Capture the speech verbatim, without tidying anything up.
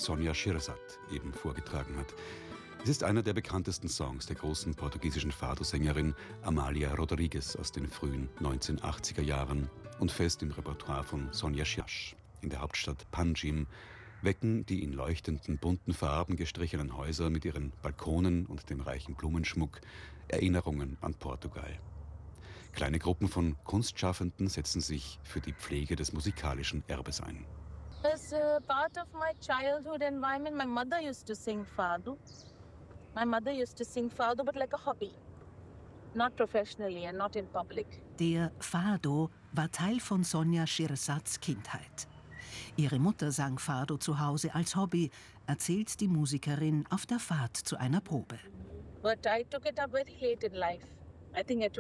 Sonia Shirzad eben vorgetragen hat. Es ist einer der bekanntesten Songs der großen portugiesischen Fado-Sängerin Amália Rodrigues aus den frühen neunzehnhundertachtziger Jahren und fest im Repertoire von Sonia Shirzad. In der Hauptstadt Panjim wecken die in leuchtenden, bunten Farben gestrichenen Häuser mit ihren Balkonen und dem reichen Blumenschmuck Erinnerungen an Portugal. Kleine Gruppen von Kunstschaffenden setzen sich für die Pflege des musikalischen Erbes ein. As a part of my childhood environment, my mother used to sing fado. My mother used to sing fado, but like a hobby, not professionally and not in public. Der Fado war Teil von Sonia Shirzads Kindheit. Ihre Mutter sang Fado zu Hause als Hobby, erzählt die Musikerin auf der Fahrt zu einer Probe. But I took it up very late in life. I think at